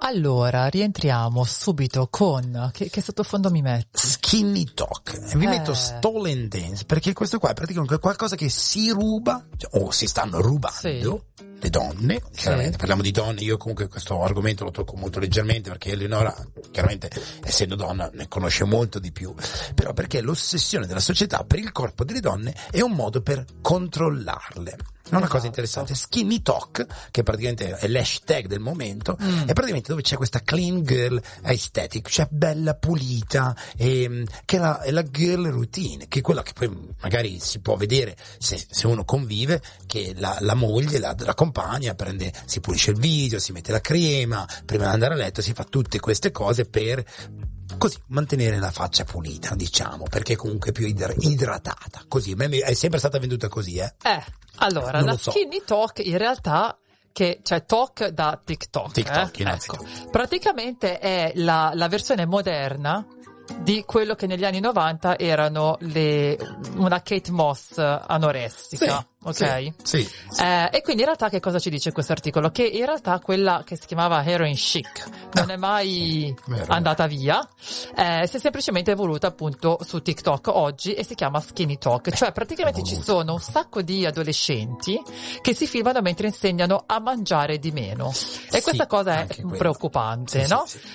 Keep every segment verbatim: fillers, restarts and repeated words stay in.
Allora, rientriamo subito con... Che, che sottofondo mi metti? Skinny Talk. E vi Eh. metto Stolen Dance, perché questo qua è praticamente qualcosa che si ruba, cioè, o si stanno rubando. Sì. Le donne, chiaramente Sì. parliamo di donne, io comunque questo argomento lo tocco molto leggermente perché Eleonora, chiaramente essendo donna, ne conosce molto di più, però perché l'ossessione della società per il corpo delle donne è un modo per controllarle. È una Esatto. cosa interessante. Skinny Talk, che praticamente è l'hashtag del momento, Mm. è praticamente dove c'è questa clean girl aesthetic, cioè bella pulita, e, che è la, è la girl routine, che è quella che poi magari si può vedere se, se uno convive, che la, la moglie, la, la compagna prende, si pulisce il viso, si mette la crema, prima di andare a letto si fa tutte queste cose per così mantenere la faccia pulita, diciamo, perché comunque è più idra- idratata, così, a me è sempre stata venduta così, eh. Eh, allora, Non la lo so. Skinny Talk in realtà, che cioè talk da TikTok, TikTok, eh? innanzitutto. Ecco, praticamente è la, la versione moderna di quello che negli anni novanta erano le, una Kate Moss anoressica, ok? Sì, sì, sì. Eh, e quindi in realtà che cosa ci dice questo articolo? Che in realtà quella che si chiamava heroin chic non è mai Vero. andata via, eh, si è semplicemente evoluta appunto su TikTok oggi e si chiama Skinny Talk, cioè praticamente ci evoluta. sono un sacco di adolescenti che si filmano mentre insegnano a mangiare di meno e Sì, questa cosa è anche quello. preoccupante, Sì, no? sì, sì.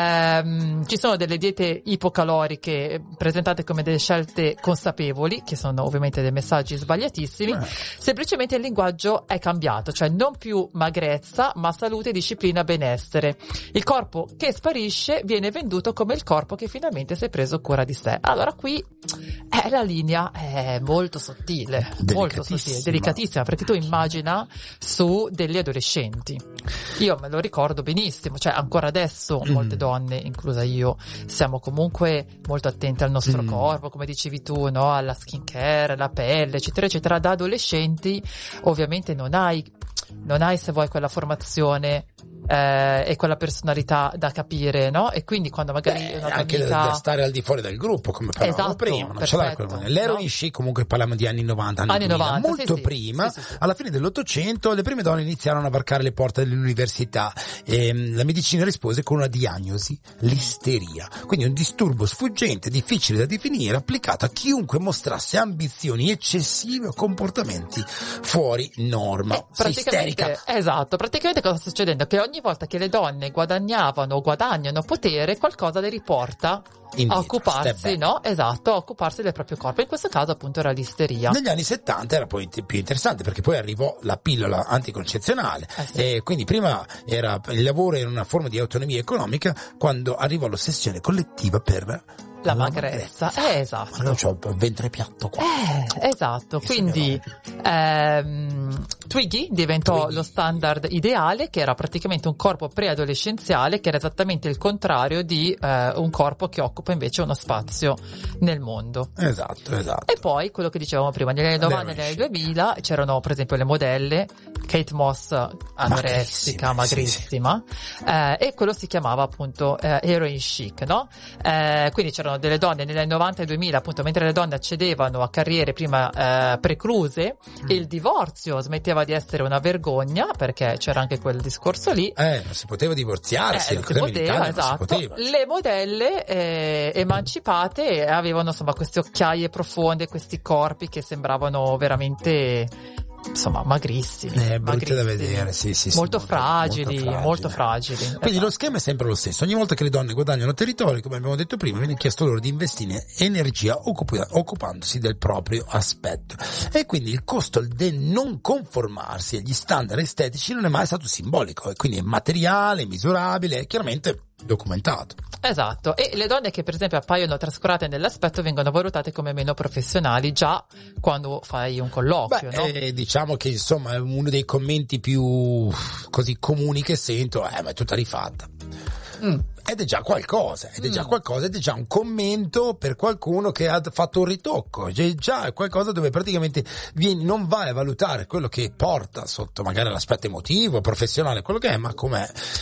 Ehm, ci sono delle diete ipocaloriche presentate come delle scelte consapevoli, che sono ovviamente dei messaggi sbagliatissimi. Eh. Semplicemente il linguaggio è cambiato, cioè non più magrezza, ma salute, disciplina, benessere. Il corpo che sparisce viene venduto come il corpo che finalmente si è preso cura di sé. Allora qui eh, la linea è molto sottile, molto sottile, delicatissima, perché tu immagina su degli adolescenti. Io me lo ricordo benissimo, cioè ancora adesso molte Mm. donne, inclusa io, siamo comunque molto attente al nostro Mm. corpo, come dicevi tu, no? Alla skincare, alla pelle, eccetera, eccetera. Da adolescenti ovviamente non hai, non hai se vuoi quella formazione eh, e quella personalità da capire, no? E quindi quando magari Beh, una tua anche da, amica... da stare al di fuori del gruppo, come parlavamo Esatto, prima, non ce l'hai perfetto, quello. L'heroin no? chic, comunque parliamo di anni novanta, anni, Anni duemila, novanta, molto sì, sì, prima, sì, sì, sì. alla fine dell'Ottocento, le prime donne iniziarono a varcare le porte dell'università e la medicina rispose con una diagnosi, l'isteria, quindi un disturbo sfuggente, difficile da definire, applicato a chiunque mostrasse ambizioni eccessive o comportamenti fuori norma. Eh, Sei isterica. praticamente, esatto, praticamente cosa sta succedendo? Che ogni volta che le donne guadagnavano o guadagnano potere, qualcosa le riporta Indietro, a occuparsi, step back. no? Esatto, a occuparsi del proprio corpo. In questo caso appunto era l'isteria. Negli anni settanta era poi più interessante perché poi arrivò la pillola anticoncezionale Eh sì. e quindi prima era il lavoro era una forma di autonomia economica, quando arrivò l'ossessione collettiva per La magrezza, eh, esatto. Ma io c'ho il ventre piatto qua. Eh, esatto, Che quindi ehm, Twiggy diventò Twiggy. lo standard ideale, che era praticamente un corpo preadolescenziale, che era esattamente il contrario di eh, un corpo che occupa invece uno spazio nel mondo. Esatto, esatto. E poi quello che dicevamo prima, negli anni novanta e negli anni duemila c'erano per esempio le modelle, Kate Moss anoressica, Magrissima, magrissima, eh, e quello si chiamava appunto eh, heroin chic, no? Eh, quindi c'erano delle donne negli anni novanta e duemila, appunto, mentre le donne accedevano a carriere prima eh, precluse, Mm. il divorzio smetteva di essere una vergogna, perché c'era anche quel discorso lì. Eh, non si poteva divorziarsi, Eh, il non si codice poteva, militare non si esatto. poteva. Le modelle eh, emancipate avevano insomma queste occhiaie profonde, questi corpi che sembravano veramente insomma magrissimi, Eh, brutte da magrissimi. vedere, sì, sì, sì, molto, molto- fragili, molto molto fragili. fragili. Quindi Esatto. lo schema è sempre lo stesso. Ogni volta che le donne guadagnano territorio, come abbiamo detto prima, viene chiesto loro di investire energia occup- occupandosi del proprio aspetto. E quindi il costo del non conformarsi agli standard estetici non è mai stato simbolico, e quindi è materiale, misurabile e chiaramente documentato. Esatto, e le donne che per esempio appaiono trascurate nell'aspetto vengono valutate come meno professionali già quando fai un colloquio, Beh, no? eh, diciamo che insomma è uno dei commenti più così comuni che sento, eh, ma è tutta rifatta. Mm. Ed è già qualcosa, ed è già Mm. qualcosa, ed è già un commento per qualcuno che ha fatto un ritocco, è già qualcosa dove praticamente vieni, non vai a valutare quello che porta sotto magari l'aspetto emotivo, professionale, quello che è, ma com'è.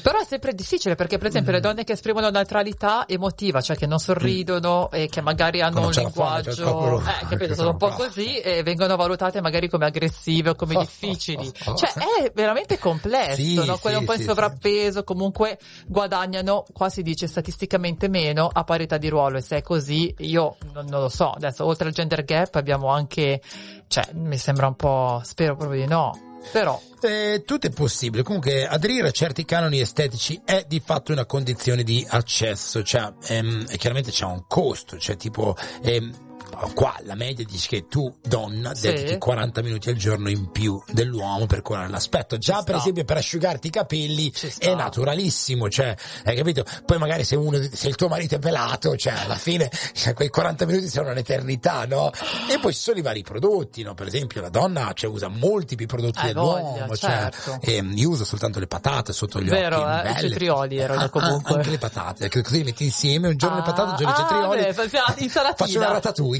Però è sempre difficile, perché per esempio mm. le donne che esprimono neutralità emotiva, cioè che non sorridono mm. e che magari hanno un linguaggio, fame, eh, capito, sono un po' così, e vengono valutate magari come aggressive o come difficili. Cioè è veramente complesso, sì, no? Quelle sì, un po' in sì, sovrappeso, comunque guadagnano, qua si dice statisticamente meno a parità di ruolo, e se è così io non, non lo so. Adesso oltre al gender gap abbiamo anche, cioè mi sembra un po', spero proprio di no, però eh, tutto è possibile. Comunque aderire a certi canoni estetici è di fatto una condizione di accesso, cioè ehm, e chiaramente c'è un costo, cioè tipo ehm, qua la media dice che tu donna sì. dedichi quaranta minuti al giorno in più dell'uomo per curare l'aspetto. Già per esempio per asciugarti i capelli è naturalissimo, cioè hai capito? Poi magari se uno se il tuo marito è pelato, cioè alla fine cioè, quei quaranta minuti sono un'eternità, no? E poi ci sono i vari prodotti, no? Per esempio la donna cioè, usa molti più prodotti eh, dell'uomo, voglia, certo. cioè, e, io uso soltanto le patate sotto gli Vero, occhi. Vero, eh, i cetrioli erano ah, comunque. Ah, anche le patate, così metti insieme un giorno ah, le patate, un giorno ah, i cetrioli. Beh, faccio una ratatouille.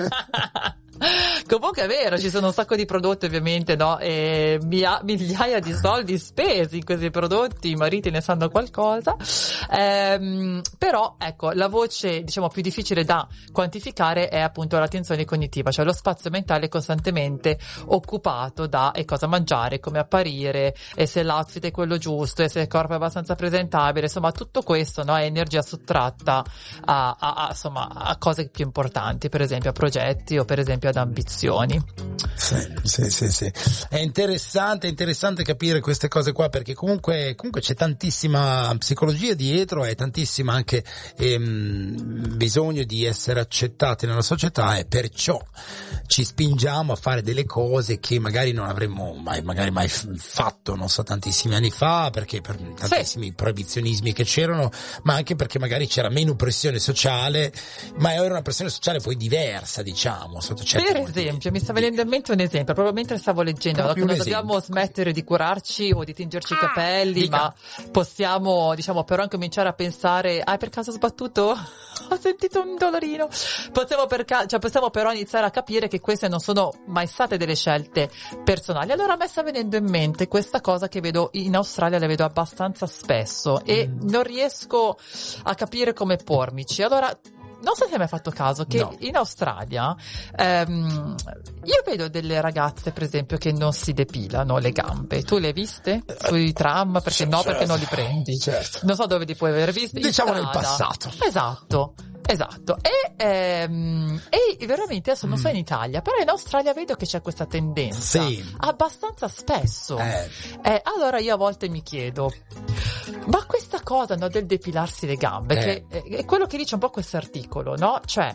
Comunque è vero, ci sono un sacco di prodotti ovviamente, no? E migliaia di soldi spesi in questi prodotti, i mariti ne sanno qualcosa, ehm, però ecco, la voce diciamo più difficile da quantificare è appunto l'attenzione cognitiva, cioè lo spazio mentale costantemente occupato da e cosa mangiare, come apparire, e se l'outfit è quello giusto, e se il corpo è abbastanza presentabile, insomma tutto questo, no? È energia sottratta a, a, a insomma a cose più importanti, per esempio a progetti o per esempio ad ambizioni. Sì, sì, sì, sì. È interessante, è interessante capire queste cose qua, perché comunque, comunque c'è tantissima psicologia dietro e tantissima anche ehm, bisogno di essere accettati nella società, e perciò ci spingiamo a fare delle cose che magari non avremmo mai, magari mai fatto, non so, tantissimi anni fa, perché per tantissimi sì. proibizionismi che c'erano, ma anche perché magari c'era meno pressione sociale, ma era una pressione sociale poi diversa, diciamo, sotto certi Per esempio, mi sta venendo in mente un esempio, proprio mentre stavo leggendo, no, che non dobbiamo smettere di curarci o di tingerci i capelli, Dica. ma possiamo, diciamo, però cominciare a pensare, ah, per caso ho sbattuto? Ho sentito un dolorino. Possiamo, per ca- cioè, possiamo però iniziare a capire che queste non sono mai state delle scelte personali. Allora a me sta venendo in mente questa cosa che vedo in Australia, la vedo abbastanza spesso e mm. non riesco a capire come pormici. Allora, non so se mi hai fatto caso che no. in Australia ehm, io vedo delle ragazze per esempio che non si depilano le gambe. Tu le hai viste sui tram? Perché certo, no, perché non li prendi. Certo. Non so dove li puoi aver visti. Diciamo nel passato. Esatto. Esatto, e, ehm, e veramente adesso non mm. so in Italia, però in Australia vedo che c'è questa tendenza sì. abbastanza spesso. Eh. Eh, allora io a volte mi chiedo, ma questa cosa, no, del depilarsi le gambe, eh. che è, è quello che dice un po' questo articolo, no? Cioè,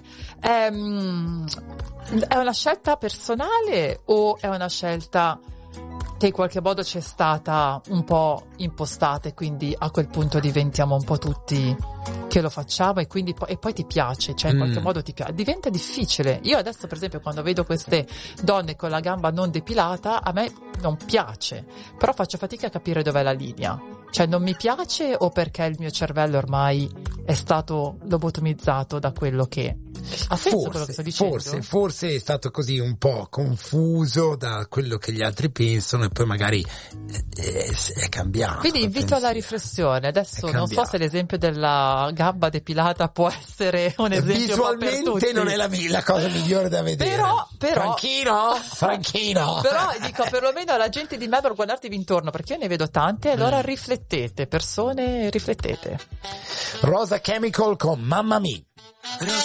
ehm, è una scelta personale o è una scelta che in qualche modo c'è stata un po' impostata e quindi a quel punto diventiamo un po' tutti che lo facciamo e quindi po- e poi ti piace, cioè in qualche mm. modo ti piace, diventa difficile. Io adesso per esempio quando vedo queste donne con la gamba non depilata a me non piace, però faccio fatica a capire dov'è la linea, cioè non mi piace o perché il mio cervello ormai è stato lobotomizzato da quello che ha senso forse, quello che sto dicendo? Forse, forse è stato così un po' confuso da quello che gli altri pensano e poi magari è, è cambiato. Quindi invito alla riflessione. Adesso non so se l'esempio della gamba depilata può essere un esempio visualmente non è la, la cosa migliore da vedere. Però, però Franchino, Franchino. Però dico perlomeno alla gente di me per guardarti intorno, perché io ne vedo tante, allora mm. riflettete, persone, riflettete. Rosa Chemical con Mamma Mia.